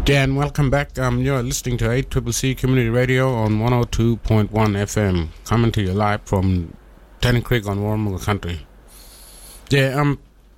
Yeah, and welcome back. You're listening to 8CCC Community Radio on 102.1 FM, coming to you live from Tennant Creek on Warrnambool Country. Yeah,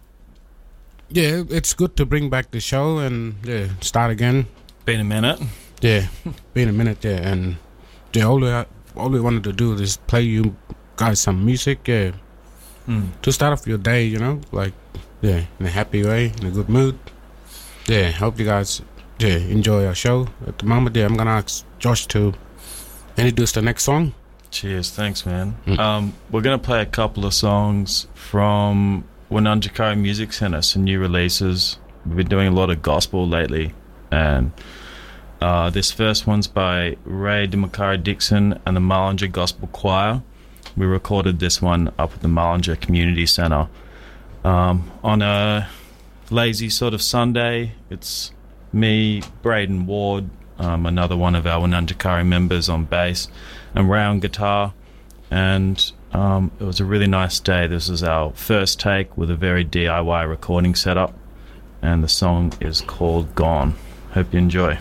it's good to bring back the show and start again. Been a minute. Yeah, been a minute. Yeah, and all we wanted to do is play you guys some music. Yeah, to start off your day, in a happy way, in a good mood. Yeah, hope you guys enjoy our show. At the moment, I'm gonna ask Josh to introduce the next song. Cheers, thanks, man. We're gonna play a couple of songs from Wununjikari Music Centre, some new releases. We've been doing a lot of gospel lately, and this first one's by Ray Demakari Dixon and the Mullinger Gospel Choir. We recorded this one up at the Mullinger Community Centre on a lazy sort of Sunday. It's me, Braden Ward, another one of our Wununjikari members on bass, and Ray on guitar. And it was a really nice day. This is our first take with a very DIY recording setup, and the song is called Gone. Hope you enjoy.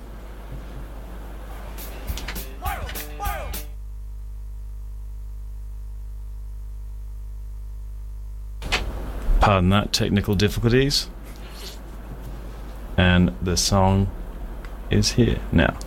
Pardon that, technical difficulties. And the song is here now.